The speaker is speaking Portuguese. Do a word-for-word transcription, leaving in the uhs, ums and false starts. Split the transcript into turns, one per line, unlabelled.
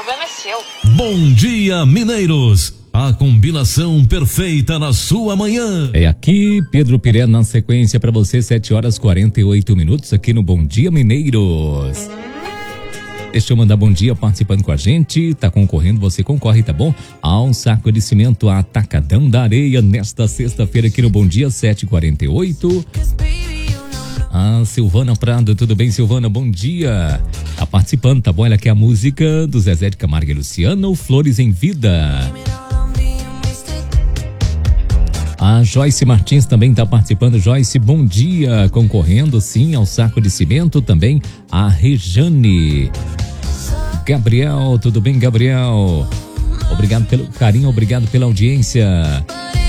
problema é seu.
Bom dia, mineiros. A combinação perfeita na sua manhã.
É aqui, Pedro Piré na sequência para você, sete horas e quarenta e oito minutos aqui no Bom Dia Mineiros. Deixa eu mandar bom dia participando com a gente, tá concorrendo, você concorre, tá bom? A um saco de cimento Atacadão da Areia nesta sexta-feira aqui no Bom Dia, sete e quarenta e oito. A Silvana Prado, tudo bem, Silvana? Bom dia. Tá participando, tá bom? Ela quer a música do Zezé de Camargo e Luciano, Flores em Vida. A Joyce Martins também está participando. Joyce, bom dia, concorrendo sim ao saco de cimento, também a Rejane. Gabriel, tudo bem, Gabriel? Obrigado pelo carinho, obrigado pela audiência.